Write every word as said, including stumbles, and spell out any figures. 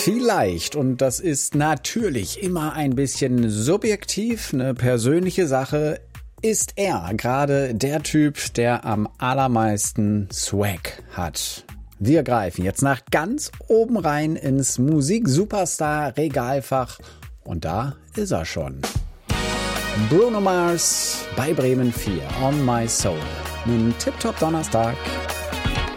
Vielleicht, und das ist natürlich immer ein bisschen subjektiv, eine persönliche Sache, ist er gerade der Typ, der am allermeisten Swag hat. Wir greifen jetzt nach ganz oben rein ins Musik-Superstar-Regalfach und da ist er schon. Bruno Mars bei Bremen vier, On My Soul. Einen Tip-Top Donnerstag.